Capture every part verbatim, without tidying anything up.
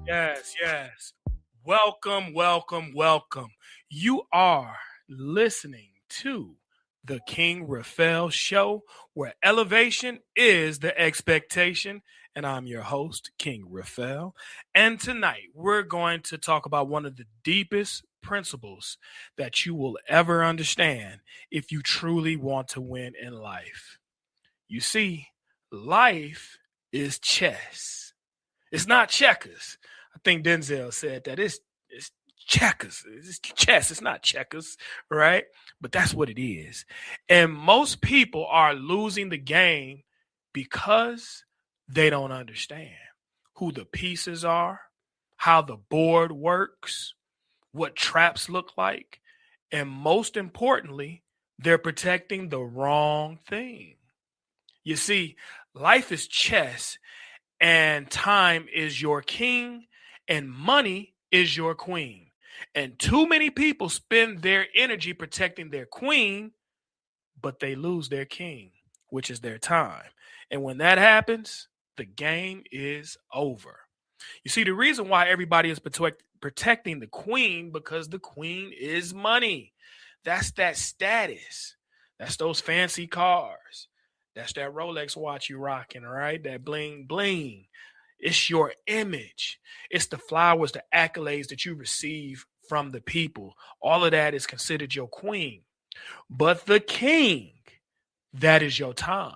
Yes, yes. Welcome, welcome, welcome. You are listening to the King Raphael Show, where elevation is the expectation. And I'm your host, King Raphael. And tonight we're going to talk about one of the deepest principles that you will ever understand if you truly want to win in life. You see, life is chess. It's not checkers. I think Denzel said that it's it's checkers. It's chess. It's not checkers, right? But that's what it is. And most people are losing the game because they don't understand who the pieces are, how the board works, what traps look like, and most importantly, they're protecting the wrong thing. You see, life is chess and time is your king and money is your queen. And too many people spend their energy protecting their queen, but they lose their king, which is their time. And when that happens, the game is over. You see, the reason why everybody is protect- protecting the queen because the queen is money. That's that status. That's those fancy cars. That's that Rolex watch you rocking, right? That bling bling. It's your image. It's the flowers, the accolades that you receive from the people. All of that is considered your queen. But the king, that is your time.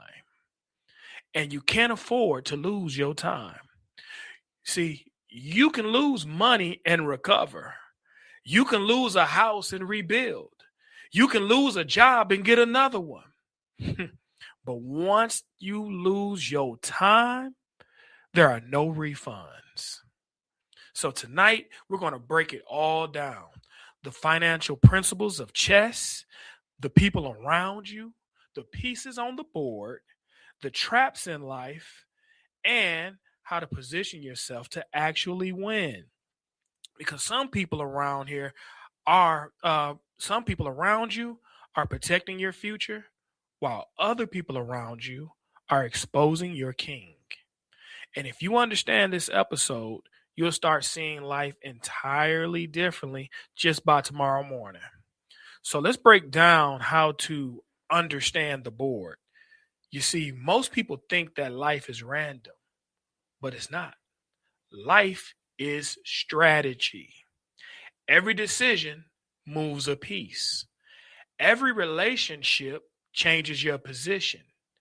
And you can't afford to lose your time. See, you can lose money and recover. You can lose a house and rebuild. You can lose a job and get another one. But once you lose your time, there are no refunds. So tonight, we're going to break it all down. The financial principles of chess, the people around you, the pieces on the board, the traps in life, and how to position yourself to actually win. Because some people around here are, uh, some people around you are protecting your future, while other people around you are exposing your king. And if you understand this episode, you'll start seeing life entirely differently just by tomorrow morning. So let's break down how to understand the board. You see, most people think that life is random, but it's not. Life is strategy. Every decision moves a piece. Every relationship changes your position.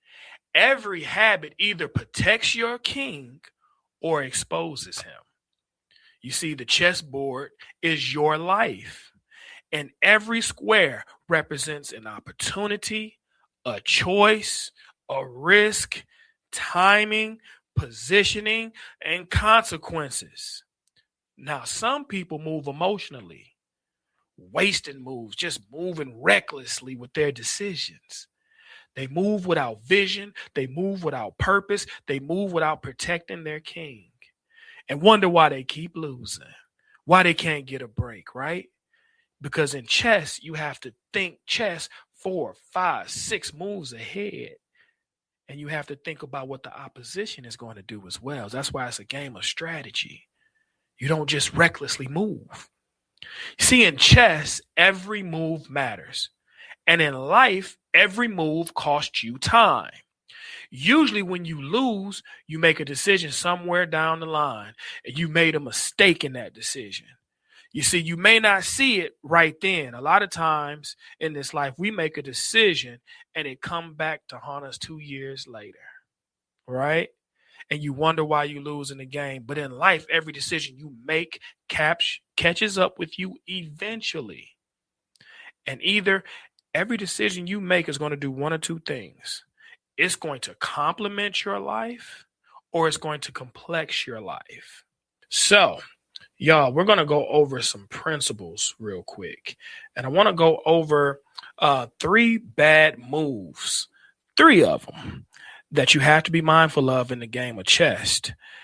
Every habit either protects your king or exposes him. You see, the chessboard is your life, and every square represents an opportunity, a choice, a risk, timing, positioning, and consequences. Now, some people move emotionally, wasting moves, just moving recklessly with their decisions. They move without vision. They move without purpose. They move without protecting their king and wonder why they keep losing, why they can't get a break, right? Because in chess, you have to think chess four, five, six moves ahead. And you have to think about what the opposition is going to do as well. That's why it's a game of strategy. You don't just recklessly move. See, in chess, every move matters. And in life, every move costs you time. Usually when you lose, you make a decision somewhere down the line and you made a mistake in that decision. You see, you may not see it right then. A lot of times in this life, we make a decision and it come back to haunt us two years later, right? And you wonder why you lose in the game. But in life, every decision you make caps, catches up with you eventually. And either every decision you make is going to do one or two things. It's going to complement your life or it's going to complex your life. So, y'all, we're going to go over some principles real quick. And I want to go over uh, three bad moves, three of them that you have to be mindful of in the game of chess.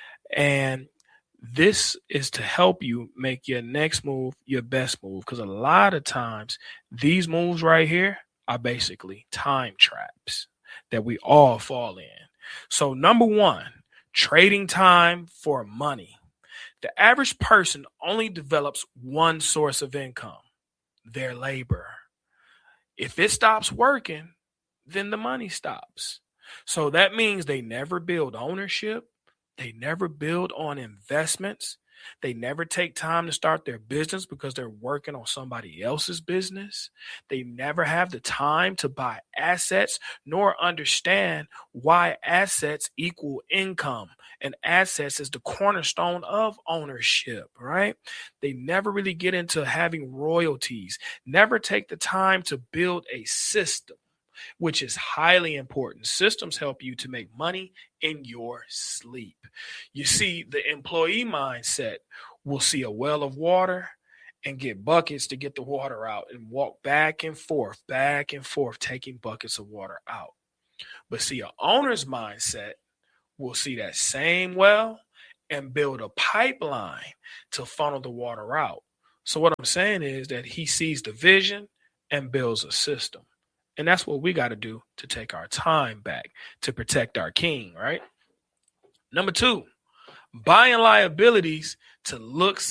And this is to help you make your next move your best move. Because a lot of times these moves right here are basically time traps that we all fall in. So number one, trading time for money. The average person only develops one source of income, their labor. If it stops working, then the money stops. So that means they never build ownership. They never build on investments. They never take time to start their business because they're working on somebody else's business. They never have the time to buy assets nor understand why assets equal income. And assets is the cornerstone of ownership, right? They never really get into having royalties, never take the time to build a system, which is highly important. Systems help you to make money in your sleep. You see, the employee mindset will see a well of water and get buckets to get the water out and walk back and forth, back and forth, taking buckets of water out. But see, an owner's mindset will see that same well and build a pipeline to funnel the water out. So what I'm saying is that he sees the vision and builds a system. And that's what we got to do to take our time back, to protect our king, right? Number two, buying liabilities to look